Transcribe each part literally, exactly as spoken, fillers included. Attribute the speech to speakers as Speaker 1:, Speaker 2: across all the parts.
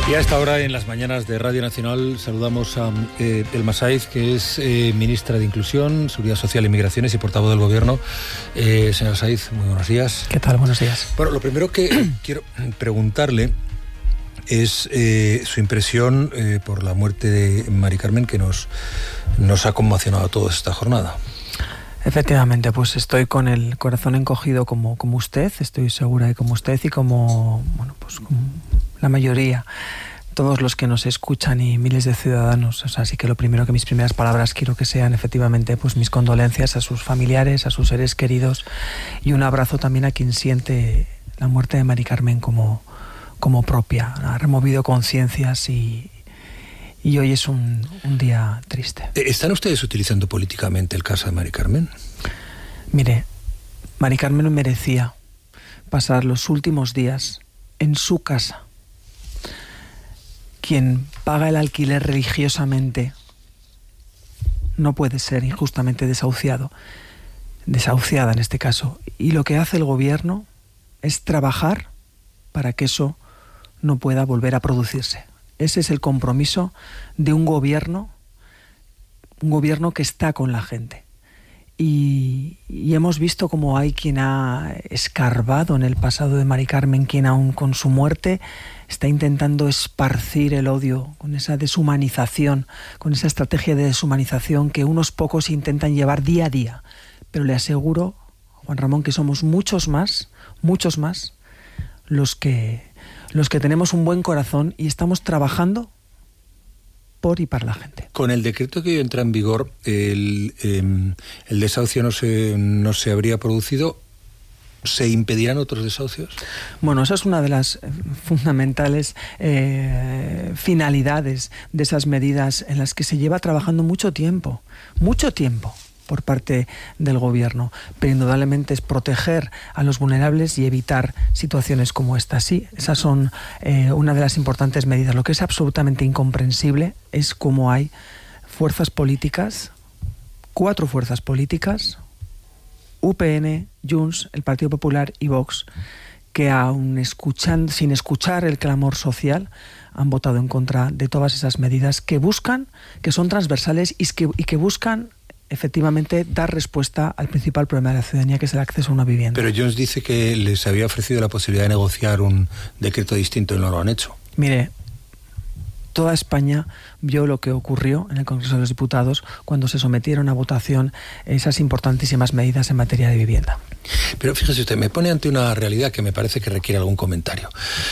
Speaker 1: Y a esta hora, en las mañanas de Radio Nacional, saludamos a eh, Elma Saiz, que es eh, ministra de Inclusión, Seguridad Social y Migraciones y portavoz del Gobierno. Eh, señora Saiz, muy buenos días.
Speaker 2: ¿Qué tal? Buenos días.
Speaker 1: Bueno, lo primero que quiero preguntarle es eh, su impresión eh, por la muerte de Mari Carmen, que nos, nos ha conmocionado toda esta jornada.
Speaker 2: Efectivamente, pues estoy con el corazón encogido como, como usted, estoy segura de como usted y como, bueno, pues como la mayoría, todos los que nos escuchan y miles de ciudadanos. O sea, así que lo primero, que mis primeras palabras quiero que sean efectivamente pues mis condolencias a sus familiares, a sus seres queridos, y un abrazo también a quien siente la muerte de Mari Carmen como, como propia. Ha removido conciencias y, y hoy es un, un día triste.
Speaker 1: ¿Están ustedes utilizando políticamente el caso de Mari Carmen?
Speaker 2: Mire, Mari Carmen merecía pasar los últimos días en su casa. Quien paga el alquiler religiosamente no puede ser injustamente desahuciado, desahuciada en este caso. Y lo que hace el gobierno es trabajar para que eso no pueda volver a producirse. Ese es el compromiso de un gobierno, un gobierno que está con la gente. Y, y hemos visto cómo hay quien ha escarbado en el pasado de Mari Carmen, quien aún con su muerte está intentando esparcir el odio, con esa deshumanización, con esa estrategia de deshumanización que unos pocos intentan llevar día a día. Pero le aseguro, Juan Ramón, que somos muchos más, muchos más, los que, los que tenemos un buen corazón y estamos trabajando por y para la gente.
Speaker 1: Con el decreto que hoy entra en vigor, el, eh, el desahucio no se, no se habría producido. ¿Se impedirán otros desahucios?
Speaker 2: Bueno, esa es una de las fundamentales eh, finalidades de esas medidas en las que se lleva trabajando mucho tiempo, mucho tiempo por parte del gobierno, pero indudablemente es proteger a los vulnerables y evitar situaciones como esta. Sí, esas son eh, una de las importantes medidas. Lo que es absolutamente incomprensible es cómo hay fuerzas políticas, cuatro fuerzas políticas, U P N, Junts, el Partido Popular y Vox, que aun escuchan, sin escuchar el clamor social, han votado en contra de todas esas medidas que buscan, que son transversales y que, y que buscan efectivamente dar respuesta al principal problema de la ciudadanía, que es el acceso a una vivienda.
Speaker 1: Pero Junts dice que les había ofrecido la posibilidad de negociar un decreto distinto y no lo han hecho.
Speaker 2: Mire, toda España vio lo que ocurrió en el Congreso de los Diputados cuando se sometieron a votación esas importantísimas medidas en materia de vivienda.
Speaker 1: Pero fíjese usted, me pone ante una realidad que me parece que requiere algún comentario.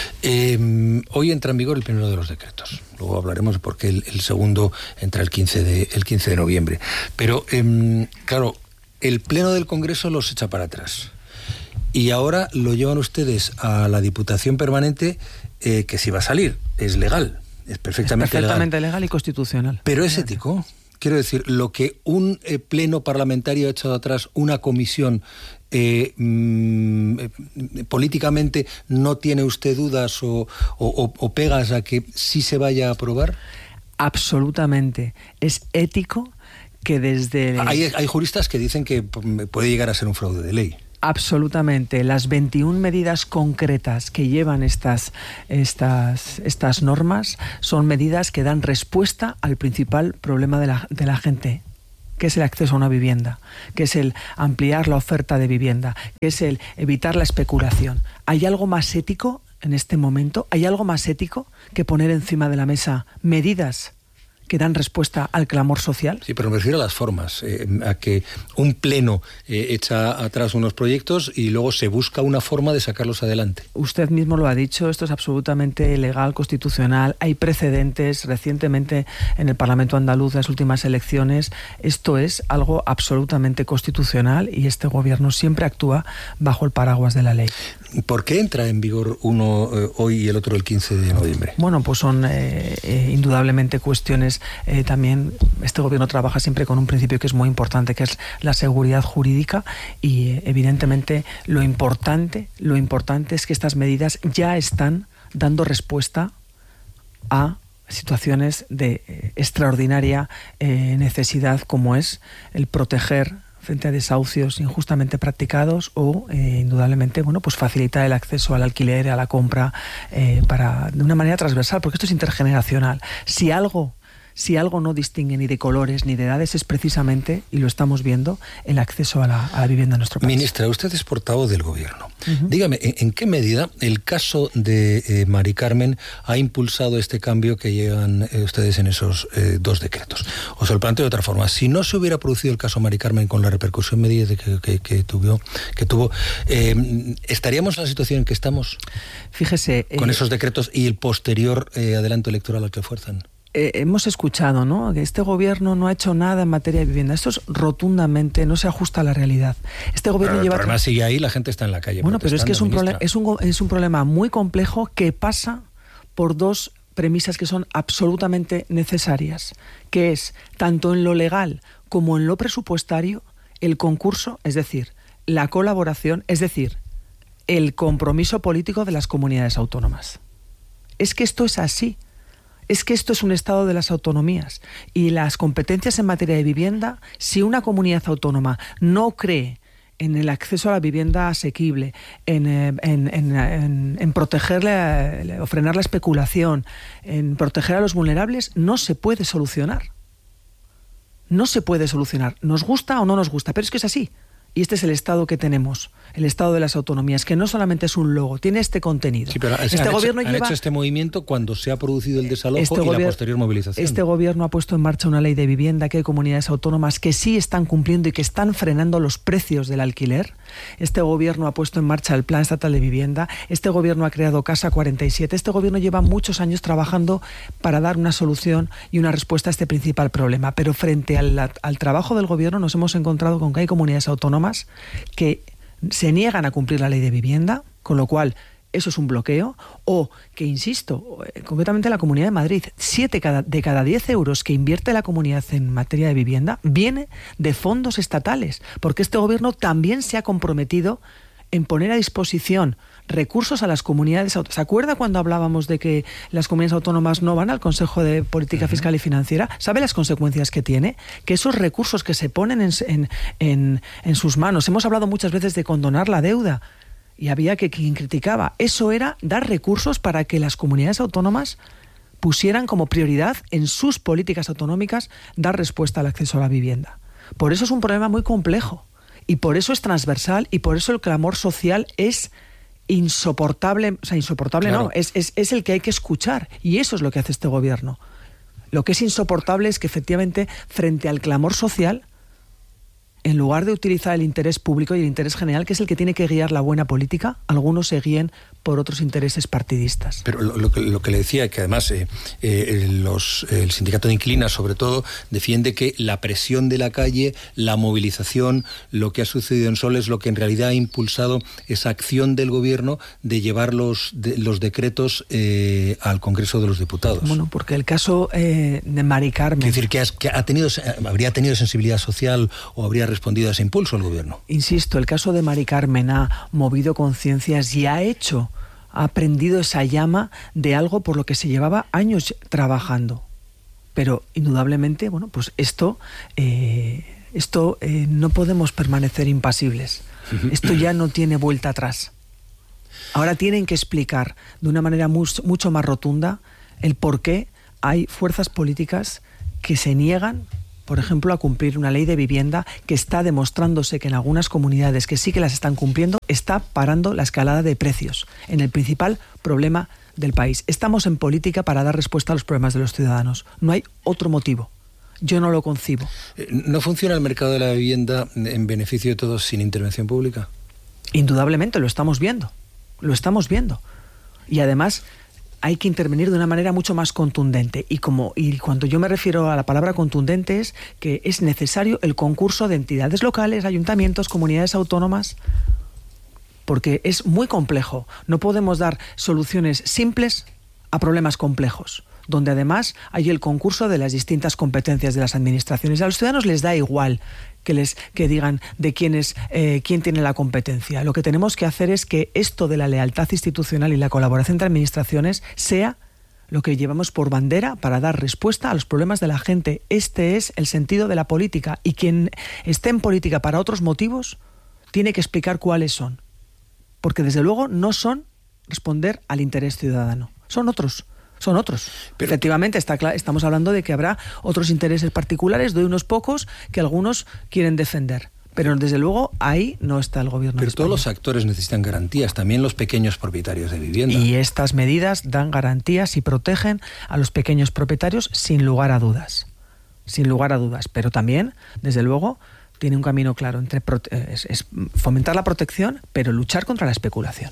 Speaker 1: Eh, hoy entra en vigor el primero de los decretos. Luego hablaremos de por qué el, el segundo entra el quince de, el quince de noviembre. Pero, eh, claro, el Pleno del Congreso los echa para atrás. Y ahora lo llevan ustedes a la Diputación Permanente, eh, que si va a salir, es legal. Es perfectamente,
Speaker 2: es perfectamente
Speaker 1: legal.
Speaker 2: legal y constitucional.
Speaker 1: Pero es ético. Quiero decir, lo que un eh, pleno parlamentario ha echado atrás, una comisión, eh, mm, eh, políticamente, ¿no tiene usted dudas o, o, o pegas a que sí se vaya a aprobar?
Speaker 2: Absolutamente. Es ético que desde...
Speaker 1: Hay, hay juristas que dicen que puede llegar a ser un fraude de ley.
Speaker 2: Absolutamente. Las veintiuna medidas concretas que llevan estas, estas, estas normas son medidas que dan respuesta al principal problema de la, de la gente, que es el acceso a una vivienda, que es el ampliar la oferta de vivienda, que es el evitar la especulación. ¿Hay algo más ético en este momento? ¿Hay algo más ético que poner encima de la mesa medidas que dan respuesta al clamor social?
Speaker 1: Sí, pero me refiero a las formas, eh, a que un pleno eh, echa atrás unos proyectos y luego se busca una forma de sacarlos adelante.
Speaker 2: Usted mismo lo ha dicho, esto es absolutamente legal, constitucional, hay precedentes recientemente en el Parlamento andaluz, en las últimas elecciones, esto es algo absolutamente constitucional y este gobierno siempre actúa bajo el paraguas de la ley.
Speaker 1: ¿Por qué entra en vigor uno eh, hoy y el otro el quince de noviembre?
Speaker 2: Bueno, pues son eh, eh, indudablemente cuestiones. Eh, también este gobierno trabaja siempre con un principio que es muy importante, que es la seguridad jurídica y eh, evidentemente lo importante, lo importante es que estas medidas ya están dando respuesta a situaciones de eh, extraordinaria eh, necesidad, como es el proteger frente a desahucios injustamente practicados o, eh, indudablemente, bueno, pues facilitar el acceso al alquiler, a la compra, eh, para, de una manera transversal, porque esto es intergeneracional. Si algo... Si algo no distingue ni de colores ni de edades es precisamente, y lo estamos viendo, el acceso a la, a la vivienda en nuestro país.
Speaker 1: Ministra, usted es portavoz del Gobierno. Uh-huh. Dígame, ¿en, ¿en qué medida el caso de eh, Mari Carmen ha impulsado este cambio que llevan eh, ustedes en esos eh, dos decretos? O se lo planteo de otra forma. Si no se hubiera producido el caso Mari Carmen con la repercusión mediática que, que, que tuvo, que tuvo eh, ¿estaríamos en la situación en que estamos?
Speaker 2: Fíjese...
Speaker 1: Con
Speaker 2: eh,
Speaker 1: esos decretos y el posterior eh, adelanto electoral al que fuerzan.
Speaker 2: Eh, hemos escuchado, ¿no?, que este gobierno no ha hecho nada en materia de vivienda. Esto es rotundamente, no se ajusta a la realidad. Este gobierno
Speaker 1: pero
Speaker 2: lleva...
Speaker 1: El problema sigue ahí, la gente está en la calle.
Speaker 2: Bueno, pero es que es un, prole- es, un, es un problema muy complejo que pasa por dos premisas que son absolutamente necesarias, que es, tanto en lo legal como en lo presupuestario, el concurso, es decir, la colaboración, es decir, el compromiso político de las comunidades autónomas. Es que esto es así. Es que esto es un estado de las autonomías y las competencias en materia de vivienda, si una comunidad autónoma no cree en el acceso a la vivienda asequible, en, en, en, en, en protegerle o frenar la especulación, en proteger a los vulnerables, no se puede solucionar. No se puede solucionar. Nos gusta o no nos gusta, pero es que es así. Y este es el Estado que tenemos, el Estado de las autonomías, que no solamente es un logo, tiene este contenido.
Speaker 1: Sí, pero
Speaker 2: este
Speaker 1: han,
Speaker 2: gobierno
Speaker 1: hecho,
Speaker 2: lleva,
Speaker 1: han hecho este movimiento cuando se ha producido el desalojo
Speaker 2: este
Speaker 1: y
Speaker 2: gobier-
Speaker 1: la posterior movilización.
Speaker 2: Este gobierno ha puesto en marcha una ley de vivienda, que hay comunidades autónomas que sí están cumpliendo y que están frenando los precios del alquiler. Este gobierno ha puesto en marcha el Plan Estatal de Vivienda. Este gobierno ha creado Casa cuarenta y siete. Este gobierno lleva muchos años trabajando para dar una solución y una respuesta a este principal problema. Pero frente al, al trabajo del gobierno nos hemos encontrado con que hay comunidades autónomas que que se niegan a cumplir la ley de vivienda, con lo cual eso es un bloqueo, o que, insisto, concretamente la Comunidad de Madrid, siete de cada diez euros que invierte la comunidad en materia de vivienda viene de fondos estatales, porque este gobierno también se ha comprometido en poner a disposición recursos a las comunidades autónomas. ¿Se acuerda cuando hablábamos de que las comunidades autónomas no van al Consejo de Política uh-huh. Fiscal y Financiera? ¿Sabe las consecuencias que tiene? Que esos recursos que se ponen en, en, en, en sus manos, hemos hablado muchas veces de condonar la deuda, y había que quien criticaba, eso era dar recursos para que las comunidades autónomas pusieran como prioridad en sus políticas autonómicas dar respuesta al acceso a la vivienda. Por eso es un problema muy complejo, y por eso es transversal, y por eso el clamor social es insoportable, o sea, insoportable claro. no, es, es, es el que hay que escuchar, y eso es lo que hace este gobierno. Lo que es insoportable es que efectivamente, frente al clamor social, en lugar de utilizar el interés público y el interés general, que es el que tiene que guiar la buena política, algunos se guíen por otros intereses partidistas.
Speaker 1: Pero lo, lo, que, lo que le decía, que además eh, eh, los, el sindicato de inquilinas, sobre todo, defiende que la presión de la calle, la movilización, lo que ha sucedido en Sol es lo que en realidad ha impulsado esa acción del gobierno de llevar los, de, los decretos eh, al Congreso de los Diputados.
Speaker 2: Bueno, porque el caso eh, de Mari Carmen...
Speaker 1: Es decir, que, has, que ha tenido, habría tenido sensibilidad social o habría respondido a ese impulso el gobierno.
Speaker 2: Insisto, el caso de Mari Carmen ha movido conciencias y ha hecho... ha prendido esa llama de algo por lo que se llevaba años trabajando. Pero, indudablemente, bueno, pues esto, eh, esto eh, no podemos permanecer impasibles. Esto ya no tiene vuelta atrás. Ahora tienen que explicar de una manera muy, mucho más rotunda el por qué hay fuerzas políticas que se niegan, por ejemplo, a cumplir una ley de vivienda que está demostrándose que en algunas comunidades que sí que las están cumpliendo, está parando la escalada de precios en el principal problema del país. Estamos en política para dar respuesta a los problemas de los ciudadanos. No hay otro motivo. Yo no lo concibo.
Speaker 1: ¿No funciona el mercado de la vivienda en beneficio de todos sin intervención pública?
Speaker 2: Indudablemente, lo estamos viendo. Lo estamos viendo. Y además... hay que intervenir de una manera mucho más contundente. Y, como, y cuando yo me refiero a la palabra contundente es que es necesario el concurso de entidades locales, ayuntamientos, comunidades autónomas, porque es muy complejo. No podemos dar soluciones simples a problemas complejos, donde además hay el concurso de las distintas competencias de las administraciones. A los ciudadanos les da igual que les que digan de quién es eh, quién tiene la competencia. Lo que tenemos que hacer es que esto de la lealtad institucional y la colaboración entre administraciones sea lo que llevamos por bandera para dar respuesta a los problemas de la gente. Este es el sentido de la política, y quien esté en política para otros motivos tiene que explicar cuáles son, porque desde luego no son responder al interés ciudadano, son otros. Son otros. Pero, efectivamente, está claro, estamos hablando de que habrá otros intereses particulares de unos pocos que algunos quieren defender. Pero desde luego ahí no está el gobierno.
Speaker 1: Pero todos los actores necesitan garantías, también los pequeños propietarios de vivienda.
Speaker 2: Y estas medidas dan garantías y protegen a los pequeños propietarios sin lugar a dudas. Sin lugar a dudas. Pero también, desde luego, tiene un camino claro entre es, es fomentar la protección, pero luchar contra la especulación.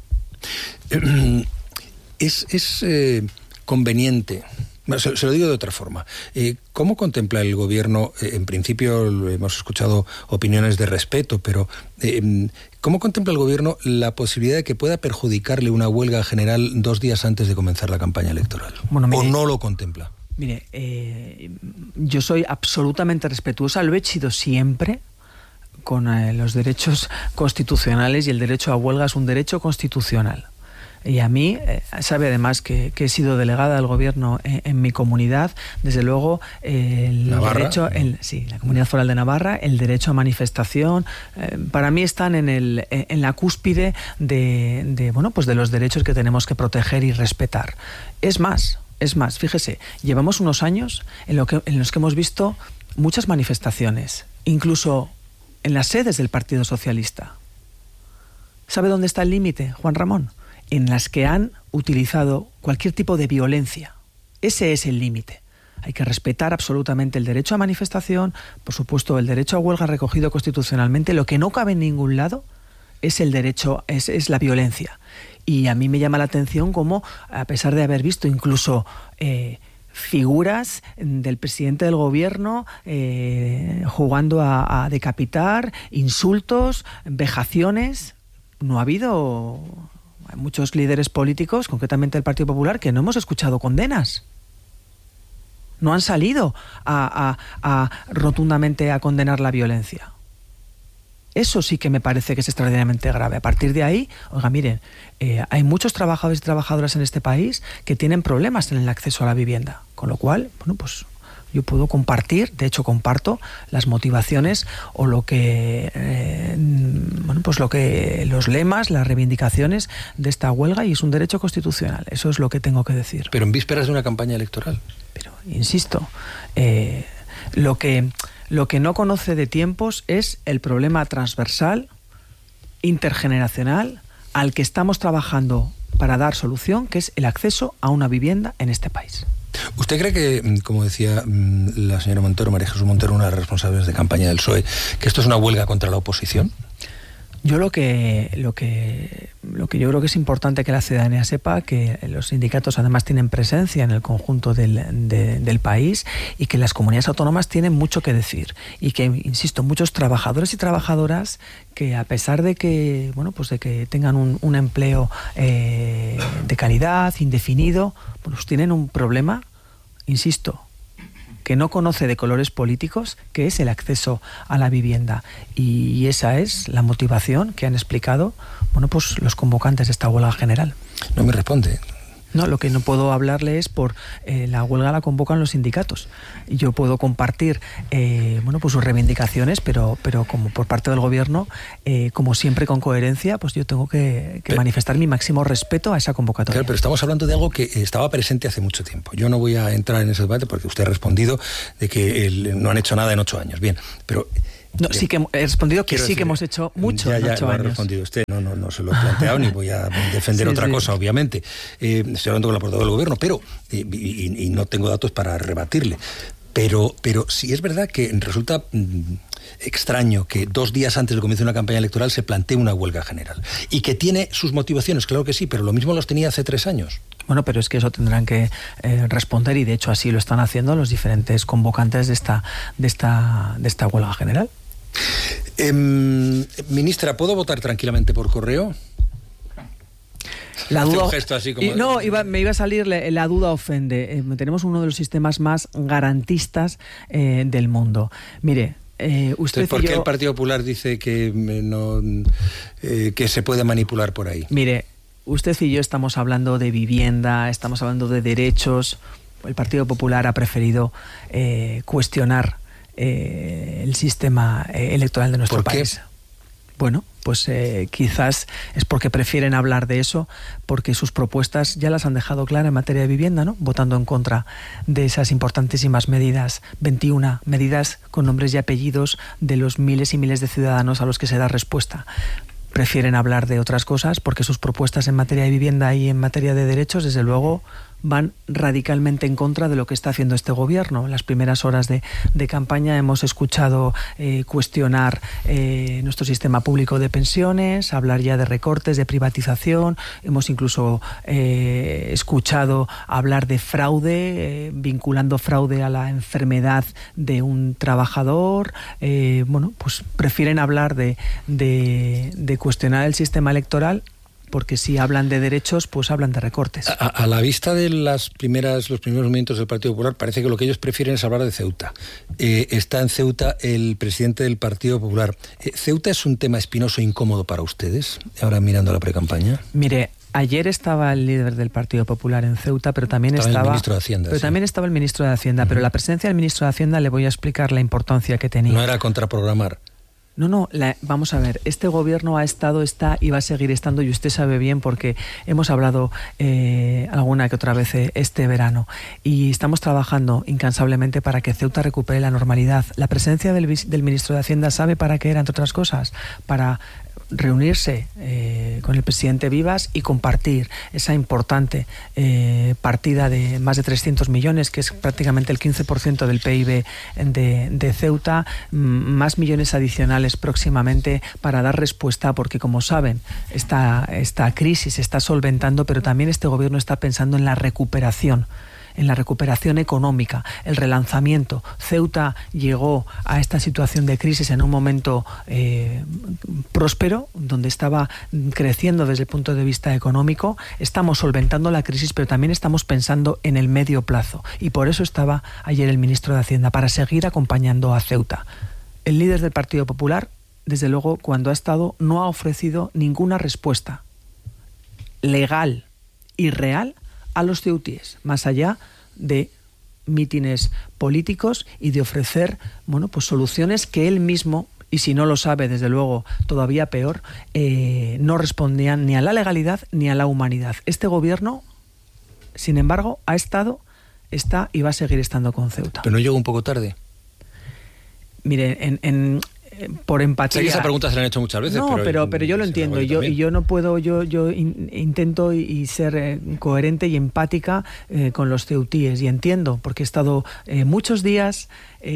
Speaker 1: Es, es eh, conveniente, se, se lo digo de otra forma, eh, ¿cómo contempla el gobierno, eh, en principio hemos escuchado opiniones de respeto, pero eh, ¿cómo contempla el gobierno la posibilidad de que pueda perjudicarle una huelga general dos días antes de comenzar la campaña electoral? Bueno, mire, ¿o no lo contempla?
Speaker 2: Mire, eh, yo soy absolutamente respetuosa, lo he sido siempre, con eh, los derechos constitucionales, y el derecho a huelga es un derecho constitucional. Y a mí, eh, sabe además que, que he sido delegada del gobierno en, en mi comunidad, desde luego eh, el
Speaker 1: Navarra,
Speaker 2: derecho, el, sí, la Comunidad Foral de Navarra, el derecho a manifestación, eh, para mí están en el en la cúspide de, de bueno pues de los derechos que tenemos que proteger y respetar. Es más, es más, fíjese, llevamos unos años en, lo que, en los que hemos visto muchas manifestaciones, incluso en las sedes del Partido Socialista. ¿Sabe dónde está el límite, Juan Ramón? En las que han utilizado cualquier tipo de violencia. Ese es el límite. Hay que respetar absolutamente el derecho a manifestación, por supuesto el derecho a huelga recogido constitucionalmente. Lo que no cabe en ningún lado es el derecho, es, es la violencia. Y a mí me llama la atención cómo, a pesar de haber visto incluso eh, figuras del presidente del gobierno eh, jugando a, a decapitar, insultos, vejaciones, no ha habido... Hay muchos líderes políticos, concretamente el Partido Popular, que no hemos escuchado condenas. No han salido a, a, a rotundamente a condenar la violencia. Eso sí que me parece que es extraordinariamente grave. A partir de ahí, oiga, miren, eh, hay muchos trabajadores y trabajadoras en este país que tienen problemas en el acceso a la vivienda. Con lo cual, bueno, pues yo puedo compartir, de hecho comparto las motivaciones o lo que, eh, bueno, pues lo que los lemas, las reivindicaciones de esta huelga, y es un derecho constitucional. Eso es lo que tengo que decir.
Speaker 1: Pero en vísperas de una campaña electoral.
Speaker 2: Pero insisto, eh, lo que lo que no conoce de tiempos es el problema transversal, intergeneracional, al que estamos trabajando para dar solución, que es el acceso a una vivienda en este país.
Speaker 1: ¿Usted cree que, como decía la señora Montero, María Jesús Montero, una de las responsables de campaña del P S O E, que esto es una huelga contra la oposición?
Speaker 2: Yo lo que, lo que, lo que yo creo que es importante que la ciudadanía sepa que los sindicatos además tienen presencia en el conjunto del, de, del país, y que las comunidades autónomas tienen mucho que decir, y que, insisto, muchos trabajadores y trabajadoras que, a pesar de que, bueno, pues de que tengan un, un empleo eh, de calidad, indefinido, pues tienen un problema, insisto, que no conoce de colores políticos, que es el acceso a la vivienda. Y esa es la motivación que han explicado, bueno, pues los convocantes de esta huelga general.
Speaker 1: No me responde.
Speaker 2: No, lo que no puedo hablarle es por eh, la huelga la convocan los sindicatos. Yo puedo compartir eh, bueno, pues sus reivindicaciones, pero, pero como por parte del gobierno, eh, como siempre con coherencia, pues yo tengo que, que pero, manifestar mi máximo respeto a esa convocatoria.
Speaker 1: Claro, pero estamos hablando de algo que estaba presente hace mucho tiempo. Yo no voy a entrar en ese debate porque usted ha respondido de que el, no han hecho nada en ocho años. Bien, pero...
Speaker 2: No, sí que he respondido que sí decir, que hemos hecho mucho
Speaker 1: ya,
Speaker 2: en
Speaker 1: ya
Speaker 2: ocho
Speaker 1: lo
Speaker 2: años.
Speaker 1: Ha respondido usted, no, no, no se lo he planteado ni voy a defender sí, otra sí. cosa, obviamente. Eh, estoy hablando con la portavoz del gobierno, pero eh, y, y no tengo datos para rebatirle. Pero, pero sí es verdad que resulta mm, extraño que dos días antes del comienzo de una campaña electoral se plantee una huelga general. Y que tiene sus motivaciones, claro que sí, pero lo mismo los tenía hace tres años.
Speaker 2: Bueno, pero es que eso tendrán que eh, responder, y de hecho así lo están haciendo los diferentes convocantes de esta, de esta, de esta huelga general.
Speaker 1: Eh, ministra, ¿puedo votar tranquilamente por correo?
Speaker 2: La duda,
Speaker 1: un gesto así como...
Speaker 2: y, no, iba, me iba a salir la, la duda ofende. Eh, tenemos uno de los sistemas más garantistas eh, del mundo. Mire, eh, usted...
Speaker 1: Entonces, ¿por qué
Speaker 2: yo,
Speaker 1: el Partido Popular dice que, no, eh, que se puede manipular por ahí?
Speaker 2: Mire, usted y yo estamos hablando de vivienda, estamos hablando de derechos. El Partido Popular ha preferido eh, cuestionar eh, el sistema eh, electoral de nuestro
Speaker 1: ¿Por qué?
Speaker 2: país. Bueno, pues eh, quizás es porque prefieren hablar de eso, porque sus propuestas ya las han dejado claras en materia de vivienda, ¿no? Votando en contra de esas importantísimas medidas, veintiuna medidas con nombres y apellidos de los miles y miles de ciudadanos a los que se da respuesta. Prefieren hablar de otras cosas porque sus propuestas en materia de vivienda y en materia de derechos, desde luego, van radicalmente en contra de lo que está haciendo este gobierno. En las primeras horas de, de campaña hemos escuchado eh, cuestionar eh, nuestro sistema público de pensiones, hablar ya de recortes, de privatización. Hemos incluso eh, escuchado hablar de fraude, eh, vinculando fraude a la enfermedad de un trabajador. Eh, bueno, pues prefieren hablar de, de, de cuestionar el sistema electoral, porque si hablan de derechos, pues hablan de recortes.
Speaker 1: A, a la vista de las primeras, los primeros movimientos del Partido Popular, parece que lo que ellos prefieren es hablar de Ceuta. Eh, está en Ceuta el presidente del Partido Popular. Eh, ¿Ceuta es un tema espinoso e incómodo para ustedes, ahora mirando la precampaña?
Speaker 2: Mire, ayer estaba el líder del Partido Popular en Ceuta, pero también estaba,
Speaker 1: estaba el ministro de Hacienda.
Speaker 2: Pero
Speaker 1: sí.
Speaker 2: también estaba el ministro de Hacienda, uh-huh. Pero la presencia del ministro de Hacienda le voy a explicar la importancia que tenía.
Speaker 1: No era contraprogramar.
Speaker 2: No, no, la, vamos a ver, este gobierno ha estado, está y va a seguir estando, y usted sabe bien porque hemos hablado eh, alguna que otra vez este verano, y estamos trabajando incansablemente para que Ceuta recupere la normalidad. La presencia del, del ministro de Hacienda, ¿sabe para qué era, entre otras cosas? Para reunirse eh, con el presidente Vivas y compartir esa importante eh, partida de más de trescientos millones, que es prácticamente el quince por ciento del P I B de, de Ceuta, más millones adicionales próximamente para dar respuesta, porque como saben, esta, esta crisis se está solventando, pero también este gobierno está pensando en la recuperación, en la recuperación económica, el relanzamiento. Ceuta llegó a esta situación de crisis en un momento eh, próspero, donde estaba creciendo desde el punto de vista económico. Estamos solventando la crisis, pero también estamos pensando en el medio plazo. Y por eso estaba ayer el ministro de Hacienda, para seguir acompañando a Ceuta. El líder del Partido Popular, desde luego, cuando ha estado, no ha ofrecido ninguna respuesta legal y real a los ceutíes, más allá de mítines políticos y de ofrecer, bueno, pues soluciones que él mismo, y si no lo sabe, desde luego, todavía peor, eh, no respondían ni a la legalidad ni a la humanidad. Este gobierno, sin embargo, ha estado, está y va a seguir estando con Ceuta.
Speaker 1: ¿Pero no llegó un poco tarde?
Speaker 2: Mire, en... en por empatía.
Speaker 1: Sé que esa pregunta se la han hecho muchas veces.
Speaker 2: No, pero, pero, pero yo lo entiendo. Y yo, y yo no puedo, yo, yo in, intento y, y ser eh, coherente y empática eh, con los ceutíes. Y entiendo, porque he estado eh, muchos días,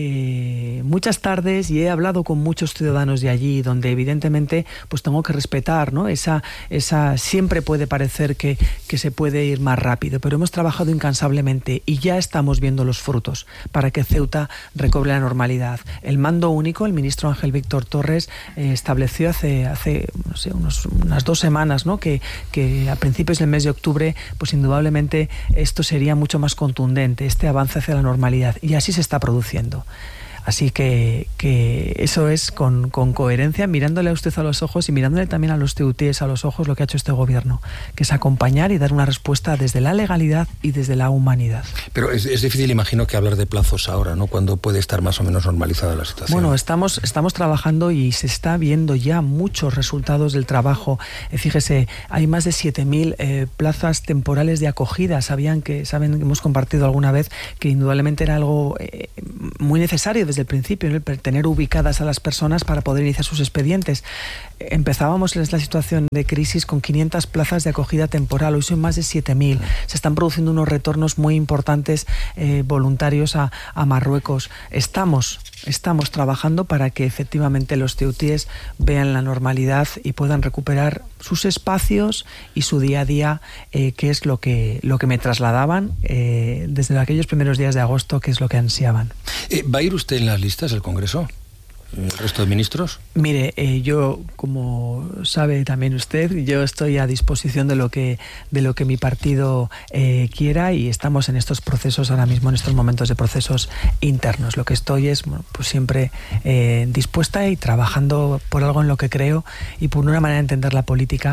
Speaker 2: eh, muchas tardes, y he hablado con muchos ciudadanos de allí, donde evidentemente pues tengo que respetar, ¿no? Esa, esa siempre puede parecer que, que se puede ir más rápido, pero hemos trabajado incansablemente y ya estamos viendo los frutos para que Ceuta recobre la normalidad. El mando único, el ministro Ángel Víctor Torres eh, estableció hace, hace no sé, unos, unas dos semanas, ¿no? que, que a principios del mes de octubre, pues indudablemente esto sería mucho más contundente, este avance hacia la normalidad, y así se está produciendo. Así que, que eso es con, con coherencia, mirándole a usted a los ojos y mirándole también a los ceutíes a los ojos, lo que ha hecho este gobierno, que es acompañar y dar una respuesta desde la legalidad y desde la humanidad.
Speaker 1: Pero es, es difícil, imagino, que hablar de plazos ahora, ¿no? Cuando puede estar más o menos normalizada la situación.
Speaker 2: Bueno, estamos, estamos trabajando y se está viendo ya muchos resultados del trabajo. Eh, fíjese, hay más de siete mil eh, plazas temporales de acogida. Sabían que, saben, hemos compartido alguna vez que indudablemente era algo eh, muy necesario desde el principio, ¿no? El tener ubicadas a las personas para poder iniciar sus expedientes. Empezábamos en la situación de crisis con quinientas plazas de acogida temporal, hoy son más de siete mil. Se están produciendo unos retornos muy importantes eh, voluntarios a, a Marruecos. Estamos, estamos trabajando para que efectivamente los ceutíes vean la normalidad y puedan recuperar sus espacios y su día a día, eh, que es lo que, lo que me trasladaban eh, desde aquellos primeros días de agosto, que es lo que ansiaban.
Speaker 1: Eh, ¿Va a ir usted en las listas del Congreso? ¿El resto de ministros?
Speaker 2: Mire, eh, yo, como sabe también usted, yo estoy a disposición de lo que de lo que mi partido eh, quiera, y estamos en estos procesos ahora mismo, en estos momentos de procesos internos. Lo que estoy es, bueno, pues siempre eh, dispuesta y trabajando por algo en lo que creo y por una manera de entender la política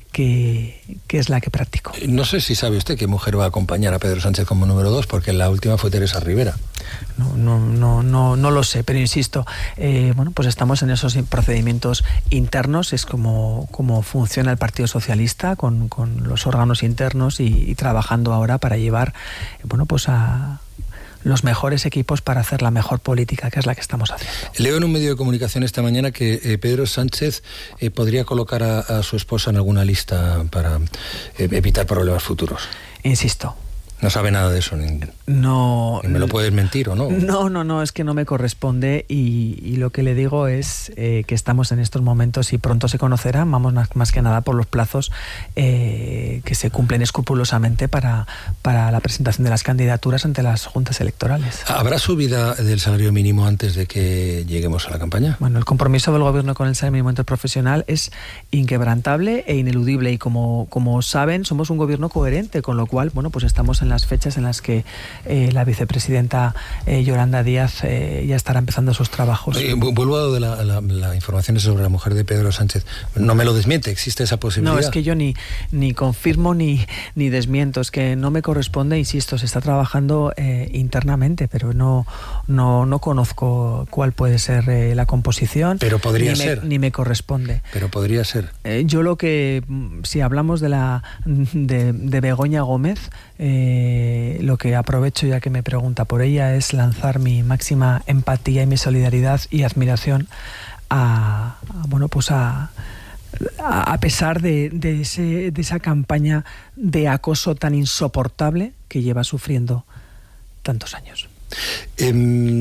Speaker 2: que, que es la que practico.
Speaker 1: No sé si sabe usted qué mujer va a acompañar a Pedro Sánchez como número dos, porque la última fue Teresa Rivera.
Speaker 2: No, no, no, no, no lo sé, pero insisto, eh, bueno, pues estamos en esos procedimientos internos, es como, como funciona el Partido Socialista con, con los órganos internos y, y trabajando ahora para llevar, bueno, pues a los mejores equipos para hacer la mejor política, que es la que estamos haciendo.
Speaker 1: Leo en un medio de comunicación esta mañana que eh, Pedro Sánchez eh, podría colocar a, a su esposa en alguna lista para eh, evitar problemas futuros.
Speaker 2: Insisto.
Speaker 1: No sabe nada de eso. Ni,
Speaker 2: no.
Speaker 1: Ni me lo puedes mentir, ¿o no?
Speaker 2: No, no, no, es que no me corresponde y, y lo que le digo es eh, que estamos en estos momentos y pronto se conocerá, vamos más, más que nada por los plazos eh, que se cumplen escrupulosamente para, para la presentación de las candidaturas ante las juntas electorales.
Speaker 1: ¿Habrá subida del salario mínimo antes de que lleguemos a la campaña?
Speaker 2: Bueno, el compromiso del Gobierno con el salario mínimo interprofesional es inquebrantable e ineludible y como, como saben, somos un Gobierno coherente, con lo cual, bueno, pues estamos en las fechas en las que eh, la vicepresidenta eh, Yolanda Díaz eh, ya estará empezando sus trabajos.
Speaker 1: Eh, vuelvo a lo de la, la, la información sobre la mujer de Pedro Sánchez. No me lo desmiente, ¿existe esa posibilidad?
Speaker 2: No, es que yo ni, ni confirmo ni, ni desmiento, es que no me corresponde, insisto, se está trabajando eh, internamente, pero no, no, no conozco cuál puede ser eh, la composición.
Speaker 1: Pero podría
Speaker 2: ni
Speaker 1: ser.
Speaker 2: Me, ni me corresponde.
Speaker 1: Pero podría ser.
Speaker 2: Eh, yo lo que, si hablamos de la de, de Begoña Gómez, eh, lo que aprovecho ya que me pregunta por ella es lanzar mi máxima empatía y mi solidaridad y admiración a, a bueno, pues a a pesar de, de, ese, de esa campaña de acoso tan insoportable que lleva sufriendo tantos años.
Speaker 1: Eh,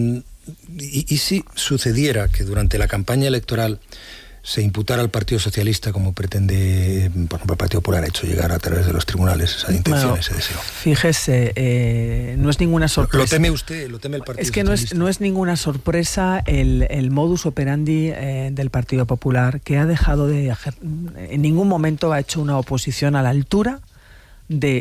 Speaker 1: y, y si sucediera que durante la campaña electoral se imputara al Partido Socialista, como pretende, por ejemplo, el Partido Popular ha hecho llegar a través de los tribunales esa intención, bueno, ese deseo?
Speaker 2: Fíjese, eh, no es ninguna sorpresa.
Speaker 1: ¿Lo teme usted? ¿Lo teme el Partido
Speaker 2: Es que
Speaker 1: Socialista?
Speaker 2: no es, no es ninguna sorpresa el, el modus operandi eh, del Partido Popular, que ha dejado de... En ningún momento ha hecho una oposición a la altura de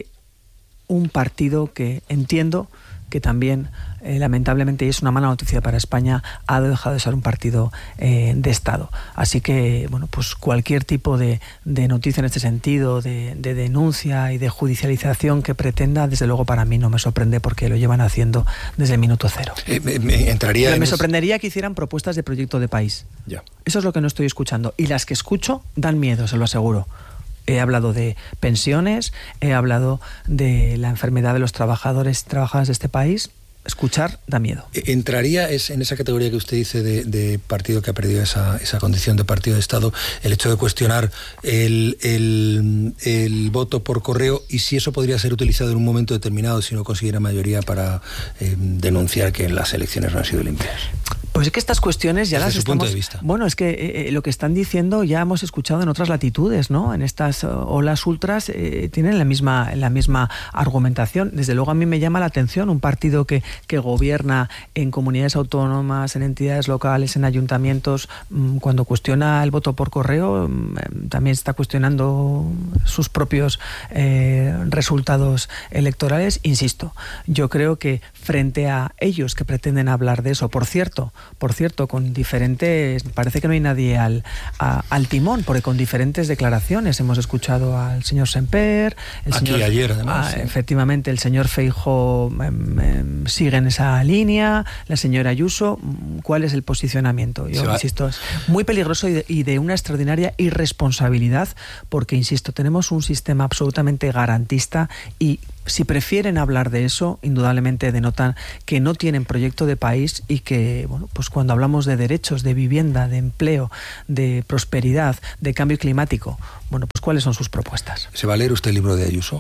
Speaker 2: un partido que entiendo que también, eh, lamentablemente, y es una mala noticia para España, ha dejado de ser un partido eh, de Estado. Así que, bueno, pues cualquier tipo de, de noticia en este sentido, de, de denuncia y de judicialización que pretenda, desde luego para mí no me sorprende porque lo llevan haciendo desde el minuto cero.
Speaker 1: Eh, me, me entraría
Speaker 2: Pero me
Speaker 1: en
Speaker 2: sorprendería es... que hicieran propuestas de proyecto de país.
Speaker 1: Ya.
Speaker 2: Eso es lo que no estoy escuchando. Y las que escucho dan miedo, se lo aseguro. He hablado de pensiones, he hablado de la enfermedad de los trabajadores y trabajadoras de este país. Escuchar da miedo.
Speaker 1: ¿Entraría es en esa categoría que usted dice de, de partido que ha perdido esa, esa condición de partido de Estado el hecho de cuestionar el, el, el voto por correo y si eso podría ser utilizado en un momento determinado si no consiguiera mayoría para eh, denunciar que las elecciones no han sido limpias?
Speaker 2: Pues es que estas cuestiones ya
Speaker 1: Desde
Speaker 2: las
Speaker 1: su
Speaker 2: estamos...
Speaker 1: punto de vista.
Speaker 2: Bueno, es que eh, lo que están diciendo ya hemos escuchado en otras latitudes, ¿no? En estas uh, olas ultras eh, tienen la misma, la misma argumentación. Desde luego a mí me llama la atención un partido que, que gobierna en comunidades autónomas, en entidades locales, en ayuntamientos, mmm, cuando cuestiona el voto por correo, mmm, también está cuestionando sus propios eh, resultados electorales. Insisto, yo creo que frente a ellos que pretenden hablar de eso, por cierto, Por cierto, con diferentes... Parece que no hay nadie al, a, al timón, porque con diferentes declaraciones hemos escuchado al señor Semper... El
Speaker 1: Aquí
Speaker 2: señor,
Speaker 1: ayer, además.
Speaker 2: Ah,
Speaker 1: sí.
Speaker 2: Efectivamente, el señor Feijóo eh, eh, sigue en esa línea, la señora Ayuso. ¿Cuál es el posicionamiento? Yo insisto, es muy peligroso y de, y de una extraordinaria irresponsabilidad, porque, insisto, tenemos un sistema absolutamente garantista y... Si prefieren hablar de eso, indudablemente denotan que no tienen proyecto de país y que, bueno, pues cuando hablamos de derechos, de vivienda, de empleo, de prosperidad, de cambio climático, bueno, pues ¿cuáles son sus propuestas?
Speaker 1: ¿Se va a leer usted el libro de Ayuso?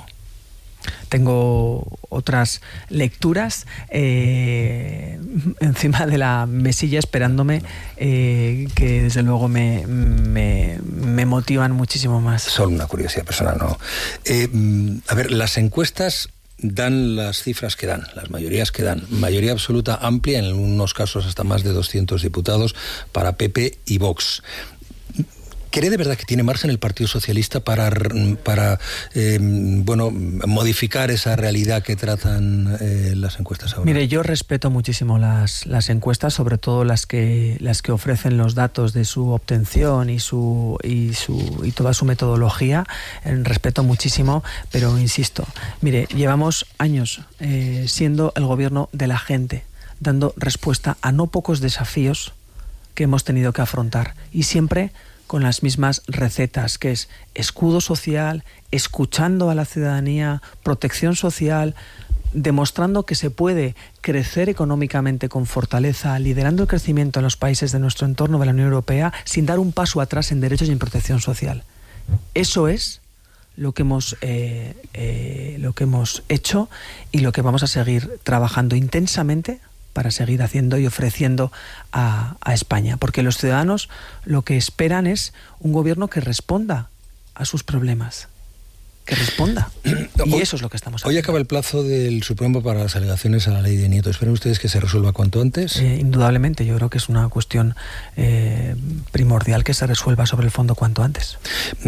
Speaker 2: Tengo otras lecturas eh, encima de la mesilla esperándome eh, que desde luego me, me, me motivan muchísimo más.
Speaker 1: Solo una curiosidad personal, ¿no? Eh, a ver, las encuestas dan las cifras que dan, las mayorías que dan. Mayoría absoluta amplia, en algunos casos hasta más de doscientos diputados para P P y Vox. ¿Cree de verdad que tiene margen el Partido Socialista para, para eh, bueno, modificar esa realidad que tratan eh, las encuestas ahora?
Speaker 2: Mire, yo respeto muchísimo las, las encuestas, sobre todo las que, las que ofrecen los datos de su obtención y, su, y, su, y toda su metodología. Eh, respeto muchísimo, pero insisto, mire, llevamos años eh, siendo el gobierno de la gente, dando respuesta a no pocos desafíos que hemos tenido que afrontar, y siempre con las mismas recetas, que es escudo social, escuchando a la ciudadanía, protección social, demostrando que se puede crecer económicamente con fortaleza, liderando el crecimiento en los países de nuestro entorno de la Unión Europea, sin dar un paso atrás en derechos y en protección social. Eso es lo que hemos eh, eh, lo que hemos hecho y lo que vamos a seguir trabajando intensamente para seguir haciendo y ofreciendo a, a España, porque los ciudadanos lo que esperan es un gobierno que responda a sus problemas, que responda. Y hoy, eso es lo que estamos haciendo.
Speaker 1: Hoy acaba el plazo del Supremo para las alegaciones a la ley de Nieto. ¿Esperan ustedes que se resuelva cuanto antes?
Speaker 2: Eh, indudablemente, yo creo que es una cuestión eh, primordial que se resuelva sobre el fondo cuanto antes.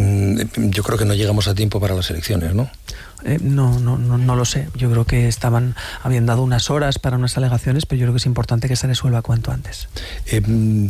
Speaker 1: Mm, yo creo que no llegamos a tiempo para las elecciones, ¿no?
Speaker 2: Eh, no, no, no, no lo sé. Yo creo que estaban, habían dado unas horas para unas alegaciones, pero yo creo que es importante que se resuelva cuanto antes.
Speaker 1: Eh,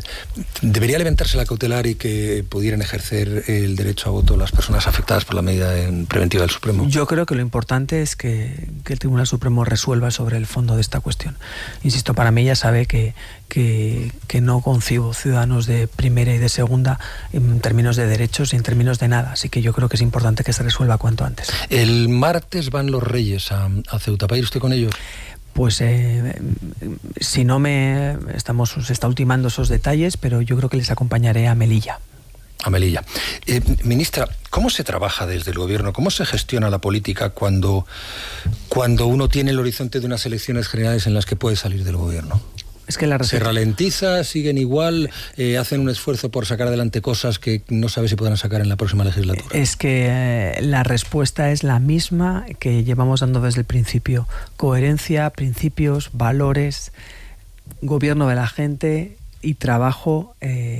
Speaker 1: ¿Debería levantarse la cautelar y que pudieran ejercer el derecho a voto las personas afectadas por la medida preventiva del Supremo?
Speaker 2: Yo creo que lo importante es que, que el Tribunal Supremo resuelva sobre el fondo de esta cuestión. Insisto, para mí ya sabe que, que, que no concibo ciudadanos de primera y de segunda en términos de derechos y en términos de nada. Así que yo creo que es importante que se resuelva cuanto antes.
Speaker 1: El martes van los Reyes a, a Ceuta. ¿Va a ir usted con ellos?
Speaker 2: Pues eh, si no me... estamos se está ultimando esos detalles, pero yo creo que les acompañaré a Melilla.
Speaker 1: A Melilla. Eh, ministra, ¿cómo se trabaja desde el gobierno? ¿Cómo se gestiona la política cuando, cuando uno tiene el horizonte de unas elecciones generales en las que puede salir del gobierno?
Speaker 2: Es que la receta...
Speaker 1: ¿Se ralentiza? ¿Siguen igual? Eh, ¿Hacen un esfuerzo por sacar adelante cosas que no sabe si podrán sacar en la próxima legislatura?
Speaker 2: Es que eh, la respuesta es la misma que llevamos dando desde el principio. Coherencia, principios, valores, gobierno de la gente y trabajo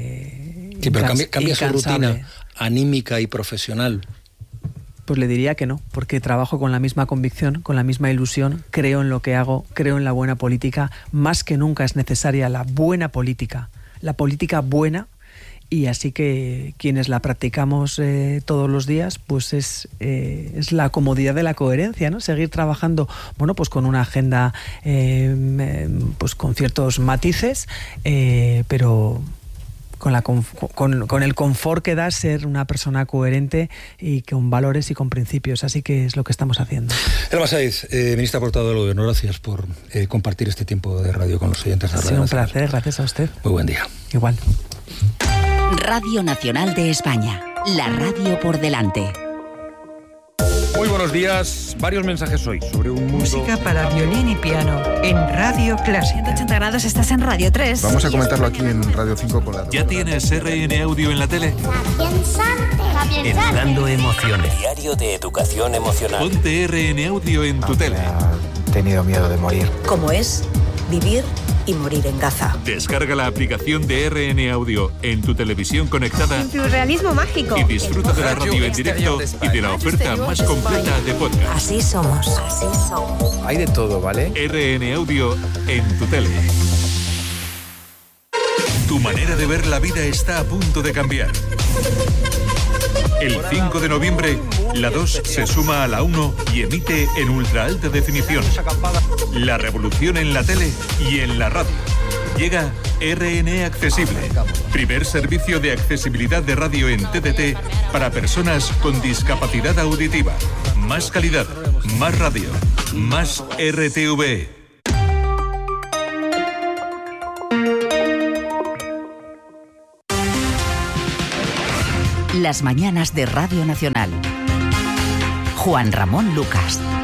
Speaker 2: eh,
Speaker 1: Sí, pero cambia, cambia su
Speaker 2: incansable.
Speaker 1: rutina anímica y profesional.
Speaker 2: Pues le diría que no, porque trabajo con la misma convicción, con la misma ilusión, creo en lo que hago, creo en la buena política. Más que nunca es necesaria la buena política, la política buena, y así que quienes la practicamos eh, todos los días, pues es, eh, es la comodidad de la coherencia, ¿no? Seguir trabajando, bueno, pues con una agenda, eh, pues con ciertos matices, eh, pero... Con, la, con, con el confort que da ser una persona coherente y con valores y con principios. Así que es lo que estamos haciendo.
Speaker 1: Elma Saiz, eh, ministra portavoz del Gobierno, gracias por eh, compartir este tiempo de radio con los oyentes de
Speaker 2: Radio. Ha sido un placer, gracias a usted.
Speaker 1: Muy buen día.
Speaker 2: Igual.
Speaker 3: Radio Nacional de España, la radio por delante.
Speaker 4: Muy buenos días. Varios mensajes hoy sobre un mundo...
Speaker 5: Música para violín y piano en Radio Clásica.
Speaker 6: ciento ochenta grados, estás en Radio tres.
Speaker 7: Vamos a comentarlo aquí en Radio cinco con la...
Speaker 8: ¿Ya tienes R N Audio en la tele? Educando emociones.
Speaker 9: Diario de educación emocional.
Speaker 8: Ponte R N Audio en tu tele.
Speaker 7: He tenido miedo de morir.
Speaker 10: Como es vivir y morir en Gaza.
Speaker 8: Descarga la aplicación de R N Audio en tu televisión conectada.
Speaker 6: Surrealismo mágico.
Speaker 8: Y disfruta de la radio en directo y de la oferta más completa de podcast.
Speaker 10: Así somos. Así somos.
Speaker 7: Hay de todo, ¿vale?
Speaker 8: R N Audio en tu tele. Tu manera de ver la vida está a punto de cambiar. El cinco de noviembre, la dos se suma a la uno y emite en ultra alta definición. La revolución en la tele y en la radio. Llega R N Accesible, primer servicio de accesibilidad de radio en T D T para personas con discapacidad auditiva. Más calidad, más radio, más R T V E.
Speaker 3: Las mañanas de Radio Nacional. Juan Ramón Lucas.